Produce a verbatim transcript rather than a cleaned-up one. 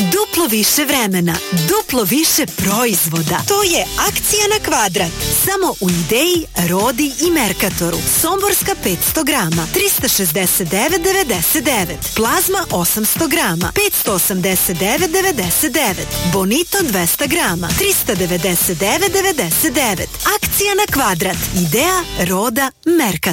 Duplo više vremena, duplo više proizvoda. To je akcija na kvadrat. Samo u Ideji, Rodi i Merkatoru. Somborska petsto grama, trista šezdeset devet devedeset devet. Plazma osamsto grama, petsto osamdeset devet devedeset devet. Bonito dvesta grama, trista devedeset devet devedeset devet. Akcija na kvadrat. Ideja, Roda, Merkator.